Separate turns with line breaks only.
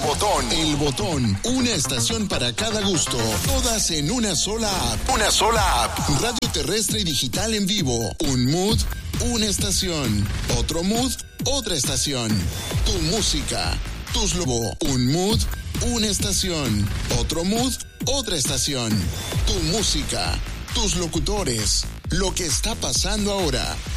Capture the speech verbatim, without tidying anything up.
Botón. El Botón. Una estación para cada gusto. Todas en una sola app. Una sola app. Radio terrestre y digital en vivo. Un mood, una estación. Otro mood, otra estación. Tu música. Tus Lobo. Un mood, una estación. Otro mood, otra estación. Tu música. Tus locutores. Lo que está pasando ahora.